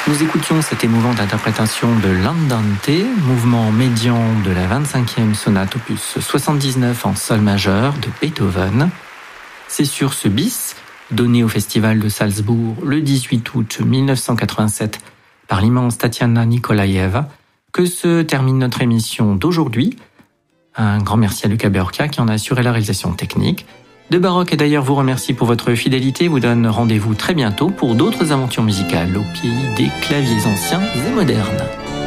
Nous écoutions cette émouvante interprétation de l'Andante, mouvement médian de la 25e sonate opus 79 en sol majeur de Beethoven. C'est sur ce bis, donné au Festival de Salzbourg le 18 août 1987 par l'immense Tatiana Nikolaeva, que se termine notre émission d'aujourd'hui. Un grand merci à Luca Berca qui en a assuré la réalisation technique. De Baroque et d'ailleurs vous remercie pour votre fidélité et vous donne rendez-vous très bientôt pour d'autres aventures musicales au pays des claviers anciens et modernes.